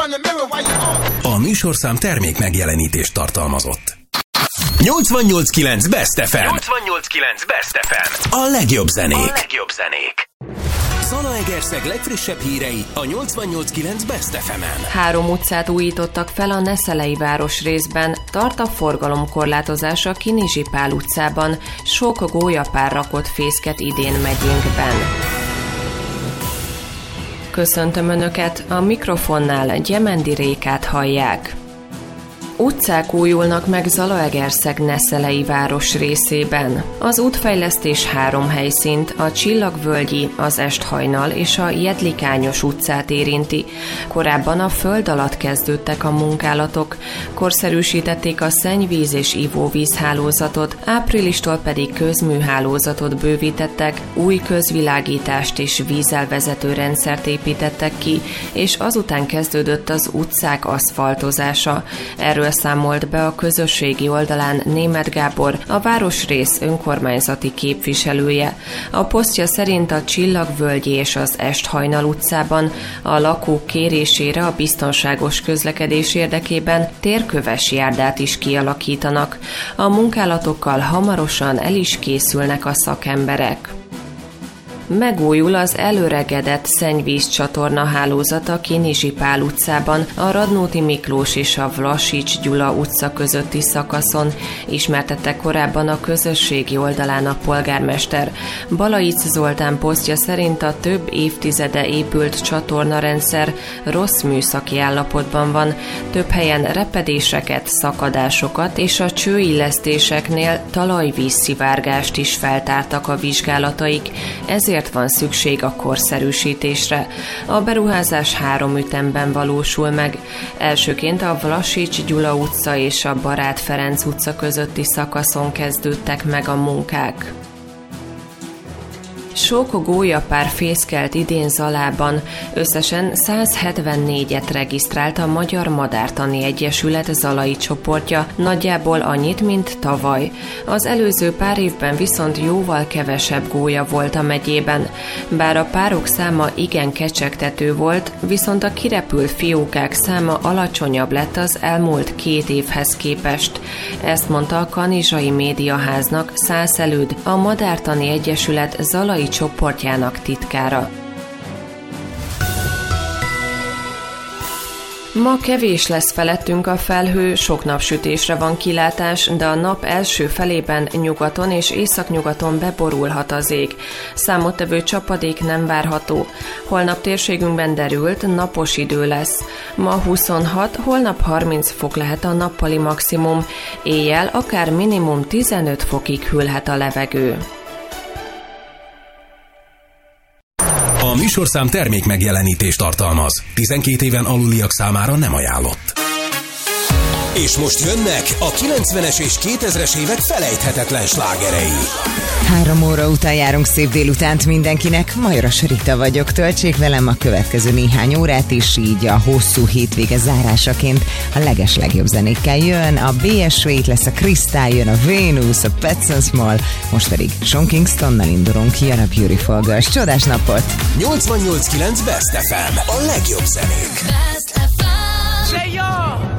A műsorszám termék megjelenítést tartalmazott. 88.9 Best FM. 88.9 Best FM. A legjobb zenék. Zalaegerszeg legfrissebb hírei a 88.9 Best FM-en. 3 utcát újítottak fel a Neszelei városrészben, tart a forgalomkorlátozás a Kinizsi Pál utcában, sok gólyapár rakott fészket idén megyénkben. Köszöntöm Önöket, a mikrofonnál Gyemendi Rékát hallják. Utcák újulnak meg Zalaegerszeg Neszelei város részében. Az útfejlesztés 3 helyszínt, a Csillagvölgyi, az Esthajnal és a Jedlikányos utcát érinti. Korábban a föld alatt kezdődtek a munkálatok, korszerűsítették a szennyvíz és ivóvízhálózatot, áprilistól pedig közműhálózatot bővítettek, új közvilágítást és vízelvezető rendszert építettek ki, és azután kezdődött az utcák aszfaltozása. Erről számolt be a közösségi oldalán Németh Gábor, a városrész önkormányzati képviselője. A posztja szerint a Csillagvölgyi és az Esthajnal utcában a lakók kérésére a biztonságos közlekedés érdekében térköves járdát is kialakítanak. A munkálatokkal hamarosan el is készülnek a szakemberek. Megújul az elöregedett szennyvízcsatorna hálózata Kinizsi Pál utcában, a Radnóti Miklós és a Vlasics Gyula utca közötti szakaszon, ismertette korábban a közösségi oldalán a polgármester. Balaic Zoltán posztja szerint a több évtizede épült csatornarendszer rossz műszaki állapotban van, több helyen repedéseket, szakadásokat és a csőillesztéseknél talajvízszivárgást is feltártak a vizsgálataik, ezért van szükség a korszerűsítésre. A beruházás 3 ütemben valósul meg. Elsőként a Vlasics Gyula utca és a Barát Ferenc utca közötti szakaszon kezdődtek meg a munkák. Sok gólyapár fészkelt idén Zalában, összesen 174-et regisztrált a Magyar Madártani Egyesület zalai csoportja, nagyjából annyit, mint tavaly. Az előző pár évben viszont jóval kevesebb gólya volt a megyében. Bár a párok száma igen kecsegtető volt, viszont a kirepült fiókák száma alacsonyabb lett az elmúlt 2 évhez képest. Ezt mondta a Kanizsai Médiaháznak Szász Előd, a Madártani Egyesület zalai csoportjának titkára. Ma kevés lesz felettünk a felhő, sok napsütésre van kilátás, de a nap első felében nyugaton és északnyugaton beborulhat az ég. Számottevő csapadék nem várható. Holnap térségünkben derült, napos idő lesz. Ma 26, holnap 30 fok lehet a nappali maximum, éjjel akár minimum 15 fokig hűlhet a levegő. A műsorszám termék megjelenítést tartalmaz. 12 éven aluliak számára nem ajánlott. És most jönnek a 90-es és 2000-es évek felejthetetlen slágerei. 3 óra után járunk, szép délutánt mindenkinek. Majoras Rita vagyok, töltsék velem a következő néhány órát, és így a hosszú hétvége zárásaként a legeslegjobb zenékkel jön. A BSV, itt lesz a Crystal, jön a Venus, a Pets & Small, most pedig Sean Kingstonnal indulunk, jön a Beautiful Girls. Csodás napot! 88.9 Best FM, a legjobb zenék. Say yo!